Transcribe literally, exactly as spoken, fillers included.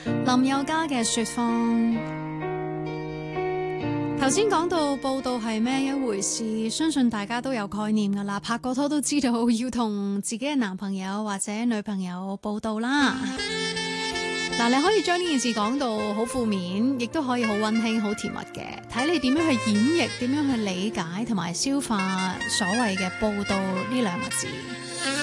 林宥嘉嘅說謊。頭先講到報道係咩一回事，相信大家都有概念噶啦，拍過拖都知道要同自己嘅男朋友或者女朋友報道啦。嗱，你可以將呢件事講到好負面，亦都可以好溫馨、好甜蜜嘅，睇你點樣去演繹，點樣去理解同埋消化所謂嘅報道呢兩個字。